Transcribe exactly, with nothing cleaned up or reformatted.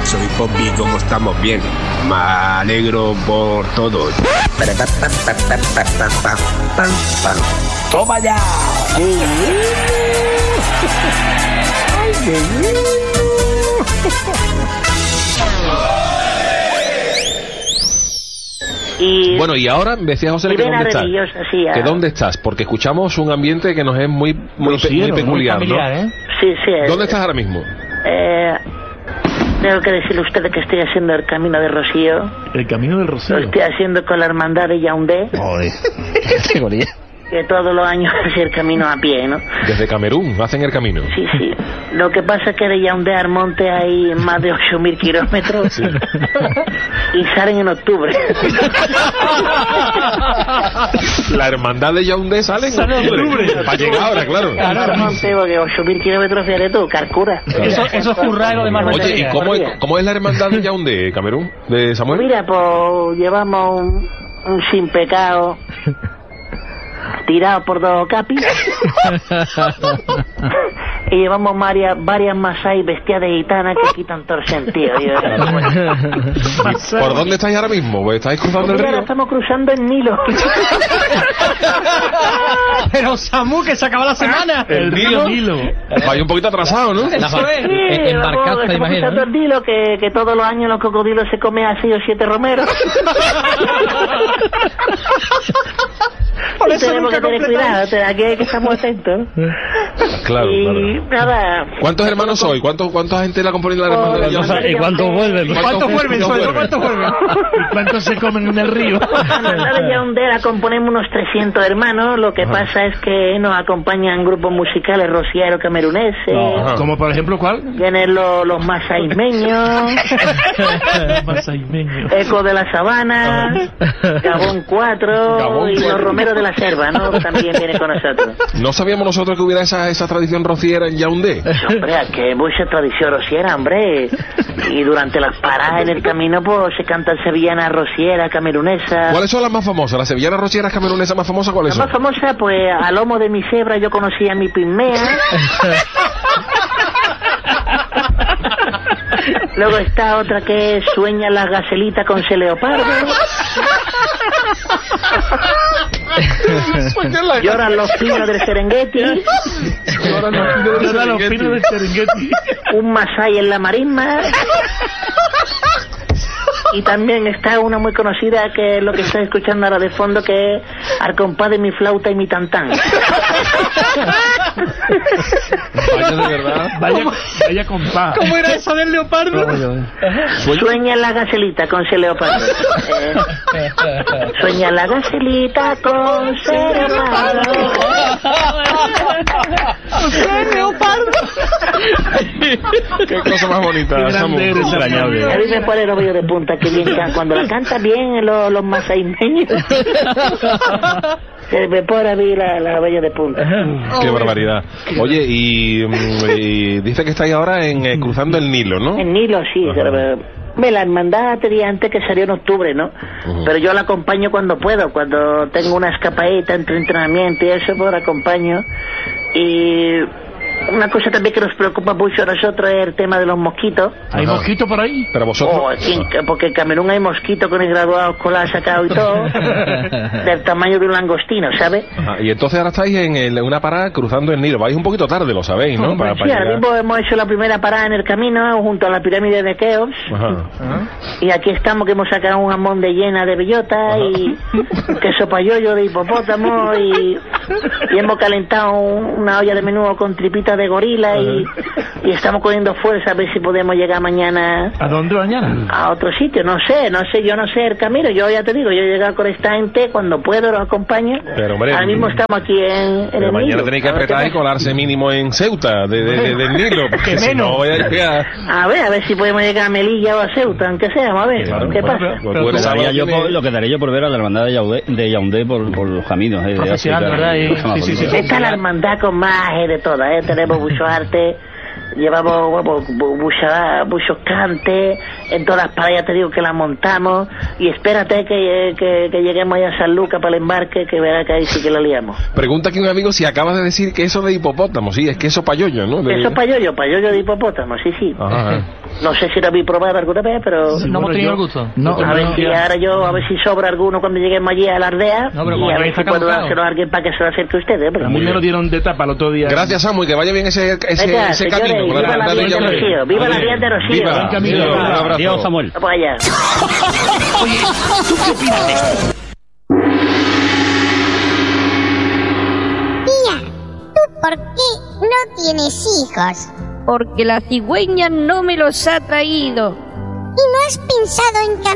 soy Poppy, ¿cómo estamos? Bien. Me alegro por todos. ¡Toma ya! Y bueno, y ahora me decía José que dónde estás. Sí, ¿Que dónde estás? Porque escuchamos un ambiente que nos es muy muy, pe muy peculiar, muy familiar, ¿no? ¿eh? Sí, sí. ¿Dónde es, estás ahora mismo? Eh, tengo que decirle a usted que estoy haciendo el Camino de Rocío. El Camino del Rocío. Lo estoy haciendo con la hermandad de Yaoundé. Joder, qué categoría. Que todos los años hace el camino a pie, ¿no? Desde Camerún hacen el camino. Sí, sí. Lo que pasa es que de Yaoundé al monte hay más de ocho mil kilómetros. Sí. Y salen en octubre. La hermandad de Yaoundé sale en octubre. Para llegar ahora, claro. Claro, al monte, porque ocho mil kilómetros, fíjate tú, Carcura. Claro. Eso, eso es curraro de más. Oye, ¿y cómo es, cómo es la hermandad de Yaoundé, Camerún? ¿De Samuel? Mira, pues llevamos un, un sin pecado tirado por dos capis y llevamos varias, varias masái vestidas de gitana que quitan todo el sentido. ¿Por dónde estáis ahora mismo? ¿Pues estáis cruzando el Mira, río? estamos cruzando el Nilo. Pero Samu, que se acaba la semana. El, el río Nilo. Vaya un poquito atrasado, ¿no? Eso es. Sí, En barcaza, estamos imagino. cruzando el Nilo, que, que todos los años los cocodrilos se comen a seis o siete romeros. Y tenemos que tener cuidado, aquí hay que estamos atentos. Claro, y claro. nada. ¿Cuántos hermanos sois? ¿Cuántos, ¿Cuánta gente la componen la hermandad de Yaoundé? ¿Y cuántos vuelven? ¿Cuántos vuelven? ¿Cuántos ¿Cuántos vuelven? ¿Y cuántos se comen en el río? La hermandad de Yaoundé la componemos unos trescientos hermanos. Lo que Ajá. pasa es que nos acompañan grupos musicales rocieros cameruneses. Ajá. ¿Como por ejemplo cuál? Vienen los, los masaismeños, Masaimeño. Eco de la Sabana, Gabón cuatro Gabón y los cuatro. Romeros de la Selva, ¿no? También viene con nosotros. ¿No sabíamos nosotros que hubiera esa, esa tradición rociera en Yaoundé? Hombre, que mucha tradición rociera, hombre. Y durante las paradas en el camino, pues se cantan sevillanas rocieras, camerunesa. ¿Cuáles son las más famosas? ¿Las sevillanas rocieras camerunesas más famosas cuáles La son? más famosa, pues, a lomo de mi cebra yo conocí a mi pigmea. Luego está otra que es Sueña la gacelita con ese leopardo. Lloran los pinos del Serengeti. Lloran los pinos del Lloran los pinos del Serengeti. Un masái en la marisma. Y también está una muy conocida que es lo que está escuchando ahora de fondo, que es Al compás de mi flauta y mi tantán. Vaya, de verdad. Vaya, vaya compás. ¿Cómo era eso del leopardo? Sueña la gacelita con ese leopardo. Eh, sueña la gacelita con ese leopardo. ¡Ese leopardo! Qué cosa más bonita. Qué grande eres, Entrañable. A mí me pone el ovillo de punta, que bien can- cuando la canta bien los, los masaimeños. Se me pone a mí la, la vello de punta. Qué barbaridad. Oye, y, mm, y dice que estáis ahora en eh, cruzando el Nilo, ¿no? En Nilo, sí. Pero, me la hermandad te dije antes que salió en octubre, ¿no? Ujú. Pero yo la acompaño cuando puedo, cuando tengo una escapadita entre entrenamiento y eso, pues la acompaño. Y una cosa también que nos preocupa mucho a nosotros es el tema de los mosquitos. ¿Hay Ajá. mosquito por ahí? Pero vosotros... Oh, aquí en- porque en Camerún hay mosquitos con el graduado escolar sacado y todo, del tamaño de un langostino, ¿sabes? Ajá, y entonces ahora estáis en el- una parada cruzando el Nilo. Vais un poquito tarde, lo sabéis, ¿no? Para, Sí, para ahora llegar. mismo hemos hecho la primera parada en el camino junto a la pirámide de Keops. Ajá. Y aquí estamos, que hemos sacado un jamón de llena de bellota y queso payollo de hipopótamo y, y hemos calentado un- una olla de menudo con tripita de gorila y, y estamos cogiendo fuerza a ver si podemos llegar mañana ¿A dónde mañana? a otro sitio. No sé, no sé, yo no sé el camino. Yo ya te digo, yo he llegado con esta gente, cuando puedo los acompaño. Pero, hombre, ahora mismo estamos aquí en, en Pero el mañana Nilo. tenéis que A ver qué apretar y pasa. colarse mínimo en Ceuta, de, de, de- del Nilo, porque Que si menos. no voy a llegar... A ver, a ver si podemos llegar a Melilla o a Ceuta, aunque sea, a ver, Claro, ¿qué bueno, pasa? pues Pero tú eres tú- sábado, Daría yo tienes- por- lo que daría yo por ver a la hermandad de Yaoundé, de Yaoundé por, por los caminos. Eh, de Profesional, África, ¿verdad? Y- cosa más sí, sí, bonita. sí. Esta es la hermandad con más aje de todas, ¿eh? Tenemos mucho arte, llevamos bueno, bu- mucha- muchos cantes, en todas las paradas ya te digo que las montamos, y espérate que, que, que lleguemos allá a San Lucas para el embarque, que verá que ahí sí que lo liamos. Pregunta aquí un amigo si acabas de decir que eso de hipopótamo, sí, es queso payollo, ¿no? De- Eso es payollo, payollo de hipopótamo, sí, sí. Ajá. No sé si lo habéis probado alguna vez, pero... Sí, no hemos tenido el gusto. No, a ver no, si ahora yo, a ver si sobra alguno cuando lleguemos allí a la aldea. No, pero y como a ver está si puedo caducado. dárselo a alguien para que se lo acerque a ustedes. Pero A mí me lo dieron de tapa el otro día. Gracias, Samu, y que vaya bien ese, ese, Venga, ese señores, camino. por viva la verdad Virgen de Yaudé. Rocío, viva la Virgen de Rocío. Viva, Buen camino. viva, un abrazo. Adiós, Samuel. Vamos allá. Tía, ¿tú por qué no tienes hijos? Porque la cigüeña no me los ha traído. ¿Y no has pensado en cambiar